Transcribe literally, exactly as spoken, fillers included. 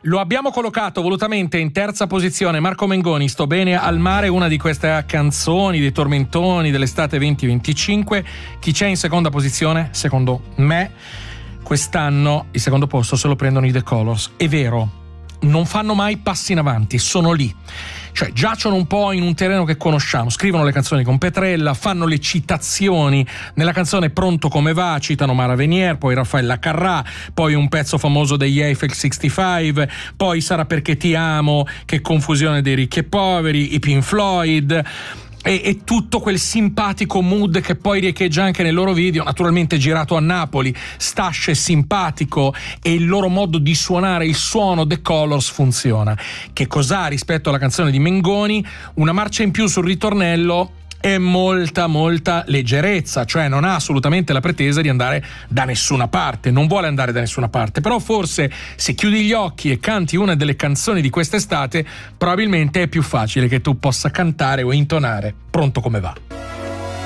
Lo abbiamo collocato volutamente in terza posizione. Marco Mengoni, Sto bene al mare, una di queste canzoni dei tormentoni dell'estate venti venticinque. Chi c'è in seconda posizione? Secondo me quest'anno il secondo posto se lo prendono i The Colors. È vero, non fanno mai passi in avanti, sono lì, cioè giacciono un po' in un terreno che conosciamo, scrivono le canzoni con Petrella, fanno le citazioni nella canzone Pronto come va, citano Mara Venier, poi Raffaella Carrà, poi un pezzo famoso degli Eiffel sessantacinque, poi Sarà perché ti amo, Che confusione dei ricchi e poveri, i Pink Floyd, e, e tutto quel simpatico mood che poi riecheggia anche nel loro video, naturalmente girato a Napoli. Stash è simpatico e il loro modo di suonare, il suono The Colors funziona. Che cos'ha rispetto alla canzone di Mengoni? Una marcia in più sul ritornello e molta molta leggerezza, cioè non ha assolutamente la pretesa di andare da nessuna parte, non vuole andare da nessuna parte, però forse se chiudi gli occhi e canti una delle canzoni di quest'estate probabilmente è più facile che tu possa cantare o intonare Pronto come va.